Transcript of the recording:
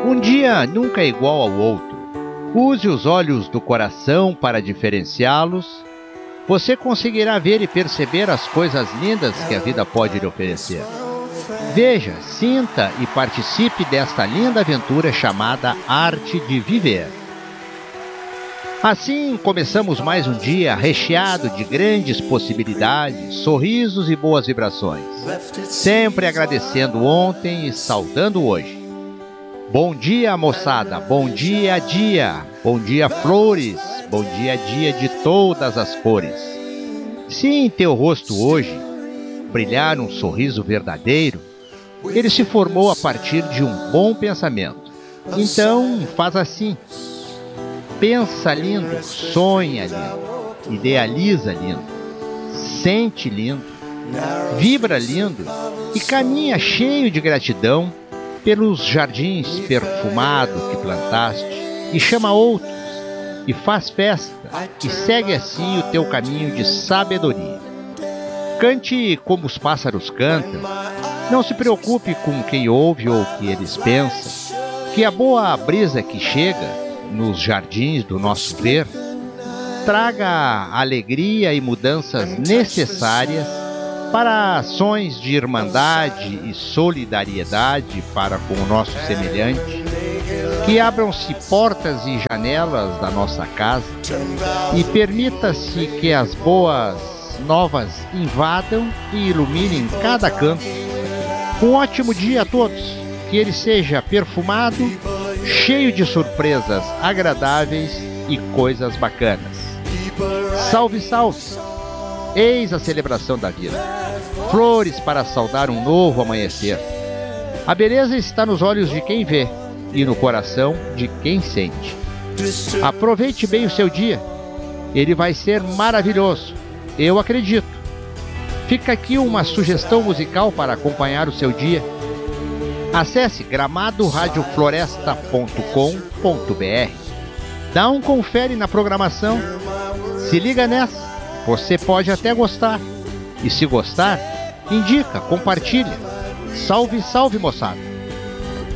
Um dia nunca é igual ao outro. Use os olhos do coração para diferenciá-los. Você conseguirá ver e perceber as coisas lindas que a vida pode lhe oferecer. Veja, sinta e participe desta linda aventura chamada Arte de Viver. Assim, começamos mais um dia recheado de grandes possibilidades, sorrisos e boas vibrações. Sempre agradecendo ontem e saudando hoje. Bom dia, moçada. Bom dia, dia. Bom dia, flores. Bom dia, dia de todas as cores. Se em teu rosto hoje brilhar um sorriso verdadeiro, ele se formou a partir de um bom pensamento. Então, faz assim. Pensa lindo, sonha lindo, idealiza lindo, sente lindo, vibra lindo e caminha cheio de gratidão pelos jardins perfumados que plantaste e chama outros e faz festa e segue assim o teu caminho de sabedoria. Cante como os pássaros cantam, não se preocupe com quem ouve ou o que eles pensam, que a boa brisa que chega nos jardins do nosso ver traga alegria e mudanças necessárias para ações de irmandade e solidariedade para com o nosso semelhante, que abram-se portas e janelas da nossa casa e permita-se que as boas novas invadam e iluminem cada canto. Um ótimo dia a todos, que ele seja perfumado, cheio de surpresas agradáveis e coisas bacanas. Salve, salve! Eis a celebração da vida. Flores para saudar um novo amanhecer. A beleza está nos olhos de quem vê e no coração de quem sente. Aproveite bem o seu dia. Ele vai ser maravilhoso. Eu acredito. Fica aqui uma sugestão musical para acompanhar o seu dia. Acesse gramadoradiofloresta.com.br. Dá um confere na programação. Se liga nessa. Você pode até gostar. E se gostar, indica, compartilha. Salve, salve, moçada!